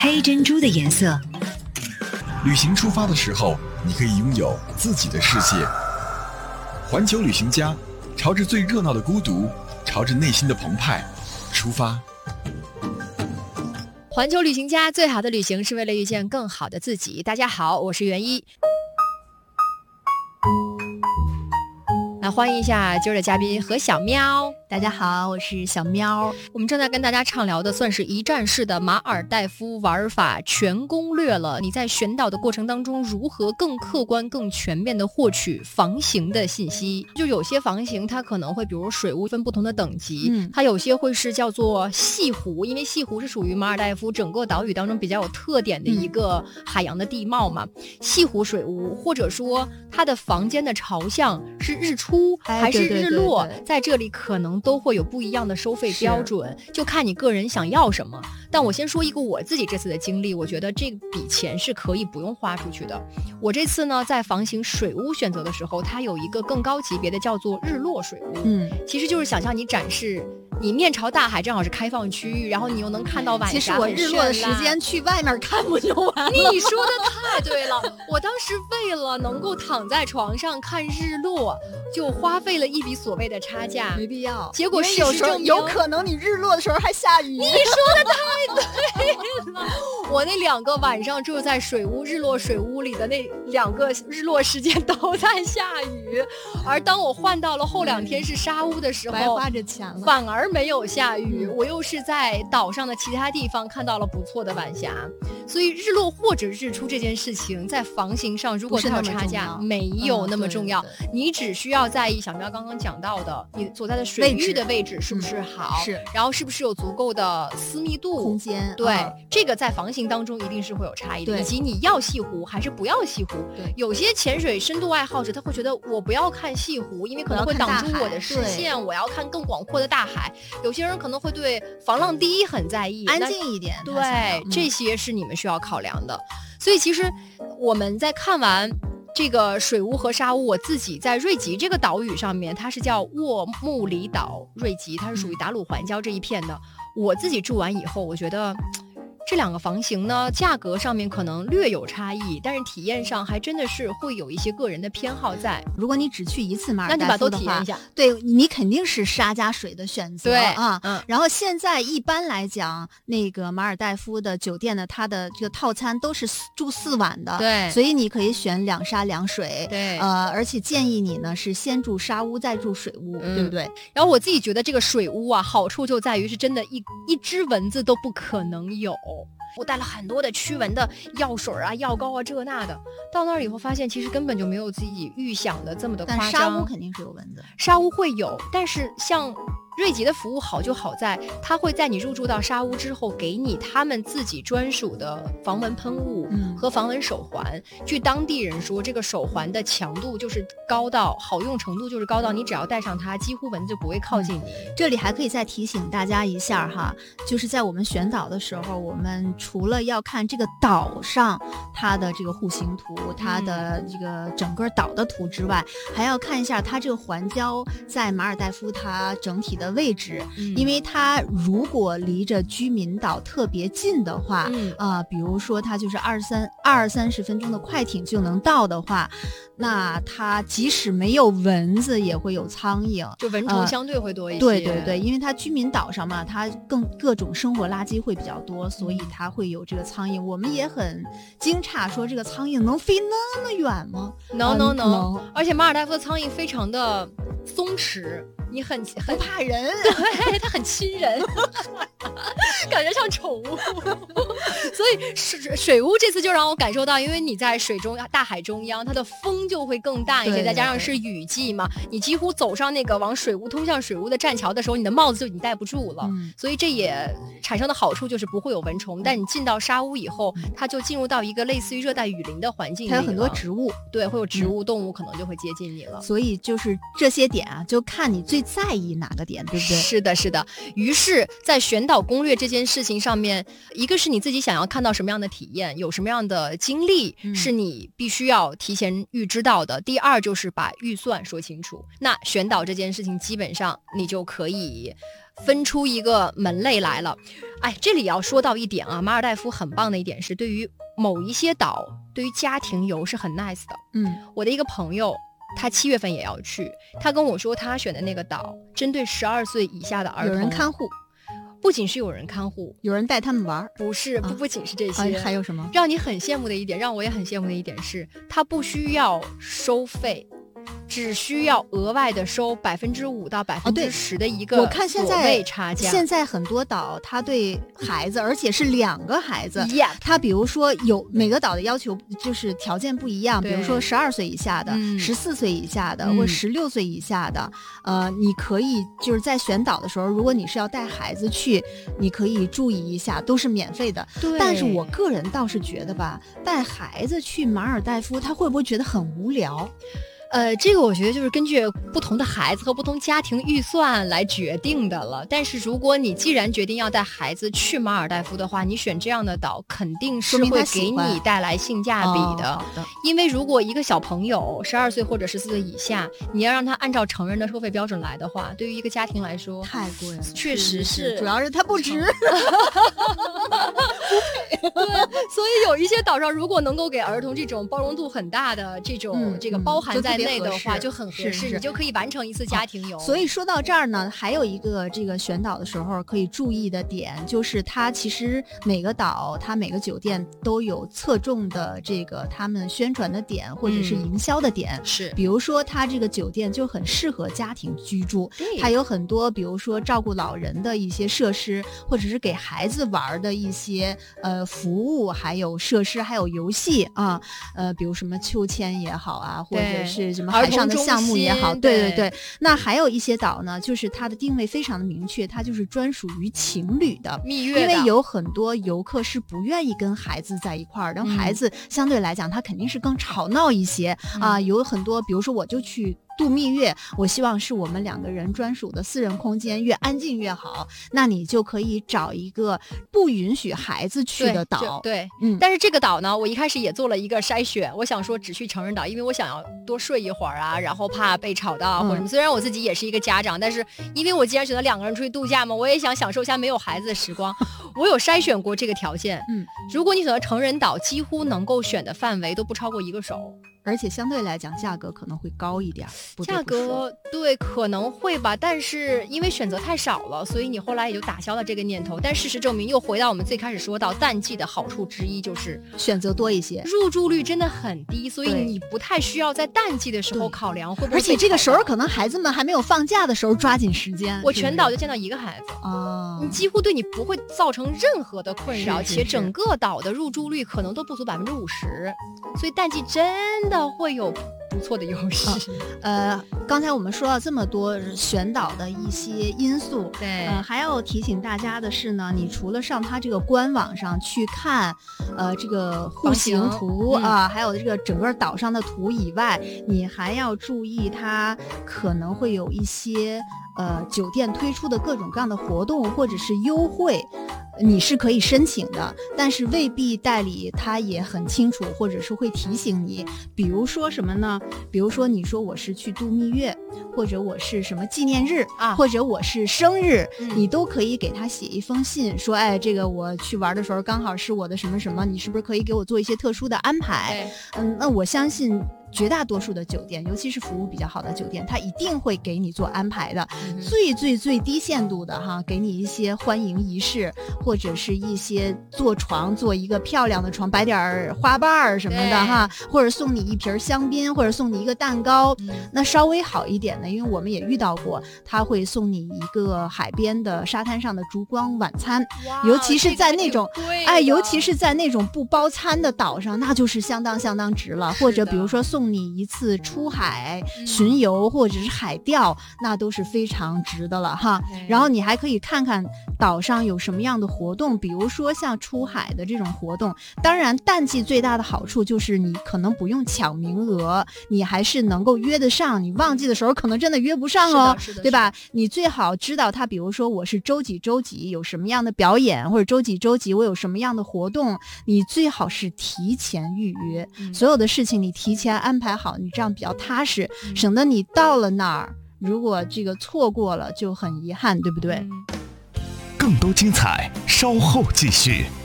黑珍珠的颜色。 旅行出发的时候，你可以拥有自己的世界。环球旅行家，朝着最热闹的孤独，朝着内心的澎湃出发。 环球旅行家，最好的旅行是为了遇见更好的自己。大家好，我是袁一。来欢迎一下今儿的嘉宾何小喵。 大家好，我是小喵。 我们正在跟大家畅聊的算是一站式的马尔代夫玩法全攻略了。你在选岛的过程当中，如何更客观、更全面的获取房型的信息？就有些房型它可能会，比如水屋分不同的等级，它有些会是叫做西湖，因为西湖是属于马尔代夫整个岛屿当中比较有特点的一个海洋的地貌嘛。西湖水屋，或者说它的房间的朝向是日出还是日落，在这里可能都会有不一样的收费标准，就看你个人想要什么。但我先说一个我自己这次的经历，我觉得这笔钱是可以不用花出去的。我这次呢，在房型水屋选择的时候，它有一个更高级别的叫做日落水屋，其实就是想象你展示你面朝大海，正好是开放区域，然后你又能看到晚霞。 其实我日落的时间去外面看不就完了？ 你说的太对了，我当时为了能够躺在床上看日落，就花费了一笔所谓的差价， 没必要。 结果事实证明， 有可能你日落的时候还下雨。 你说的太对了，我那2个晚上住在水屋日落水屋里的那2个日落时间都在下雨，而当我换到了后2天是沙屋的时候， 白花着钱了， 反而没有下雨，我又是在岛上的其他地方看到了不错的晚霞。所以日落或者日出这件事情在房型上如果它有差价没有那么重要，你只需要在意小喵刚刚讲到的你所在的水域的位置是不是好， 是， 然后是不是有足够的私密度空间， 对，这个在房型当中一定是会有差异的，以及你要西湖还是不要西湖。 对， 有些潜水深度爱好者他会觉得我不要看西湖，因为可能会挡住我的视线，我要看更广阔的大海。有些人可能会对防浪低很在意， 安静一点， 对，这些是你们需要考量的。所以其实我们在看完这个水屋和沙屋，我自己在瑞吉这个岛屿上面，它是叫沃木里岛，瑞吉它是属于达鲁环礁这一片的。我自己住完以后，我觉得这2个房型呢，价格上面可能略有差异，但是体验上还真的是会有一些个人的偏好在。 如果你只去一次马尔代夫的话， 那你把都体验一下， 对，你肯定是沙加水的选择， 对啊，然后现在一般来讲，那个马尔代夫的酒店呢，它的这个套餐都是住4晚的， 对， 所以你可以选2沙2水， 对， 而且建议你呢是先住沙屋再住水屋，对不对？ 然后我自己觉得这个水屋啊，好处就在于是真的一只蚊子都不可能有。我带了很多的驱蚊的药水啊、药膏啊，这个那的。到那儿以后发现，其实根本就没有自己预想的这么的夸张。 但沙屋肯定是有蚊子， 沙屋会有，但是像瑞吉的服务好就好在，他会在你入住到沙屋之后，给你他们自己专属的防蚊喷雾和防蚊手环。据当地人说，这个手环的强度就是高到好用程度就是高到你只要戴上它，几乎蚊子就不会靠近你。 这里还可以再提醒大家一下哈，就是在我们选岛的时候，我们除了要看这个岛上它的这个户型图，它的这个整个岛的图之外，还要看一下它这个环礁在马尔代夫它整体的位置，因为它如果离着居民岛特别近的话，比如说它就是20-30分钟的快艇就能到的话，那它即使没有蚊子也会有苍蝇， 就蚊虫相对会多一些。 对对对，因为它居民岛上嘛，它各种生活垃圾会比较多，所以它会有这个苍蝇。我们也很惊诧，说这个苍蝇能飞那么远吗？ 能，而且马尔代夫的苍蝇非常的松弛，你很不怕人， 对，它很亲人，感觉像宠物。所以水屋这次就让我感受到，因为你在大海中央，它的风就会更大一些，再加上是雨季嘛，你几乎走上那个往水屋通向水屋的栈桥的时候，你的帽子就已经戴不住了。所以这也产生的好处就是不会有蚊虫，但你进到沙屋以后，它就进入到一个类似于热带雨林的环境里， 它有很多植物， 对，会有植物、动物可能就会接近你了。 所以就是这些点啊，就看你最在意哪个点，对不对？ 是的，是的。于是在选岛攻略这件事情上面，一个是你自己想要看到什么样的体验，有什么样的经历是你必须要提前预知到的。第二就是把预算说清楚。那选岛这件事情基本上你就可以分出一个门类来了。哎，这里要说到一点啊，马尔代夫很棒的一点是，对于某一些岛，对于家庭游是很 nice 的。我的一个朋友他7月份也要去，他跟我说他选的那个岛针对12岁以下的儿童有人看护， 不仅是有人看护， 有人带他们玩， 不仅是这些， 还有什么让你很羡慕的一点，让我也很羡慕的一点是，他不需要收费，只需要额外的收5%到10%的一个我看现在差价。 现在很多岛他对孩子，而且是2个孩子， 他比如说有每个岛的要求就是条件不一样，比如说12岁以下的、14岁以下的，或者16岁以下的，你可以就是在选岛的时候，如果你是要带孩子去，你可以注意一下，都是免费的。但是我个人倒是觉得吧，带孩子去马尔代夫，他会不会觉得很无聊？ 这个我觉得就是根据不同的孩子和不同家庭预算来决定的了。但是如果你既然决定要带孩子去马尔代夫的话，你选这样的岛肯定是会给你带来性价比的。因为如果一个小朋友12岁或者14岁以下，你要让他按照成人的收费标准来的话，对于一个家庭来说太贵了， 确实是， 主要是它不值。 对，所以有一些岛上如果能够给儿童这种包容度很大的这个包含在内的话，就很合适，你就可以完成一次家庭游。 所以说到这儿呢，还有一个这个选岛的时候可以注意的点，就是它其实每个岛它每个酒店都有侧重的这个他们宣传的点或者是营销的点， 是比如说它这个酒店就很适合家庭居住，它有很多比如说照顾老人的一些设施，或者是给孩子玩的一些服务，还有设施，还有游戏啊，比如什么秋千也好啊，或者是什么海上的项目也好，对。那还有一些岛呢，就是它的定位非常的明确，它就是专属于情侣的、 蜜月的，因为有很多游客是不愿意跟孩子在一块儿，然后孩子相对来讲，他肯定是更吵闹一些啊，有很多，比如说我就去度蜜月，我希望是我们2个人专属的私人空间，越安静越好。那你就可以找一个不允许孩子去的岛。 对，但是这个岛呢，我一开始也做了一个筛选，我想说只去成人岛，因为我想要多睡一会儿啊，然后怕被吵到或者什么。虽然我自己也是一个家长，但是因为我既然选择2个人出去度假嘛，我也想享受一下没有孩子的时光。我有筛选过这个条件，如果你选择成人岛，几乎能够选的范围都不超过1个手。 而且相对来讲价格可能会高一点， 价格对可能会吧，但是因为选择太少了，所以你后来也就打消了这个念头。但事实证明，又回到我们最开始说到淡季的好处之一，就是选择多一些， 入住率真的很低，所以你不太需要在淡季的时候考量会不会。 而且这个时候可能孩子们还没有放假的时候，抓紧时间。 我全岛就见到1个孩子啊，你几乎对你不会造成任何的困扰，且整个岛的入住率可能都不足50%，所以淡季真的会有不错的优势。 刚才我们说了这么多选岛的一些因素， 对， 还要提醒大家的是呢，你除了上它这个官网上去看，这个户型图啊，还有这个整个岛上的图以外，你还要注意它可能会有一些酒店推出的各种各样的活动或者是优惠。你是可以申请的，但是未必代理他也很清楚，或者是会提醒你。比如说什么呢？比如说你说我是去度蜜月，或者我是什么纪念日啊，或者我是生日，你都可以给他写一封信，说哎，这个我去玩的时候刚好是我的什么什么，你是不是可以给我做一些特殊的安排？那我相信绝大多数的酒店，尤其是服务比较好的酒店，它一定会给你做安排的，最低限度的哈，给你一些欢迎仪式，或者是一些做床，做一个漂亮的床，摆点花瓣什么的哈，或者送你一瓶香槟，或者送你一个蛋糕。那稍微好一点的，因为我们也遇到过，他会送你一个海边的沙滩上的烛光晚餐，尤其是在那种尤其是在那种不包餐的岛上，那就是相当值了。或者比如说送送你一次出海巡游或者是海钓，那都是非常值的了哈。然后你还可以看看岛上有什么样的活动，比如说像出海的这种活动。当然淡季最大的好处就是你可能不用抢名额，你还是能够约得上，你旺季的时候可能真的约不上哦，对吧？你最好知道它，比如说我是周几有什么样的表演，或者周几我有什么样的活动，你最好是提前预约，所有的事情你提前安排好，你这样比较踏实，省得你到了那儿如果这个错过了就很遗憾，对不对？ 更多精彩稍后继续。